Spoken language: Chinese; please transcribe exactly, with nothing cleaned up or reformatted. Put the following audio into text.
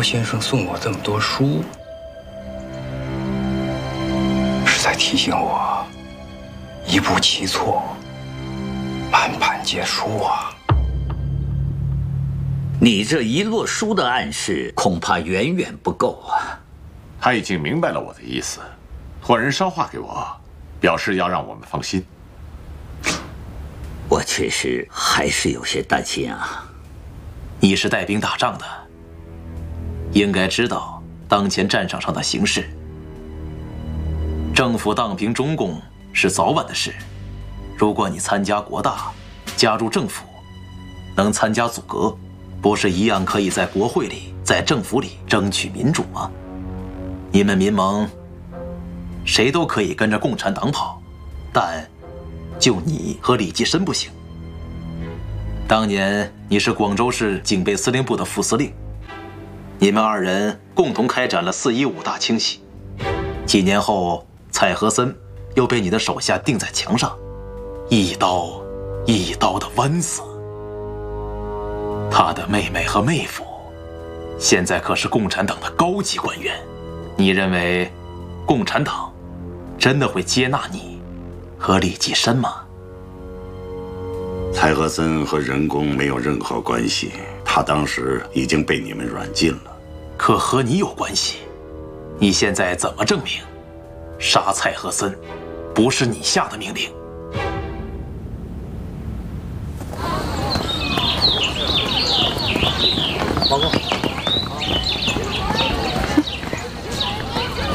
高先生送我这么多书，是在提醒我一步棋错，满盘皆输啊！ 你这一摞书的暗示，恐怕远远不够啊。 他已经明白了我的意思，托人捎话给我，表示要让我们放心。 我确实还是有些担心啊。 你是带兵打仗的，应该知道当前战场上的形势。政府荡平中共是早晚的事，如果你参加国大，加入政府，能参加组阁，不是一样可以在国会里、在政府里争取民主吗？你们民盟谁都可以跟着共产党跑，但就你和李济深不行。当年你是广州市警备司令部的副司令，你们二人共同开展了四一五大清洗，几年后蔡和森又被你的手下钉在墙上，一刀一刀的剜死。他的妹妹和妹夫现在可是共产党的高级官员，你认为共产党真的会接纳你和李济深吗？ 蔡和森和任公没有任何关系，他当时已经被你们软禁了。 可和你有关系，你现在怎么证明杀蔡和森不是你下的命令？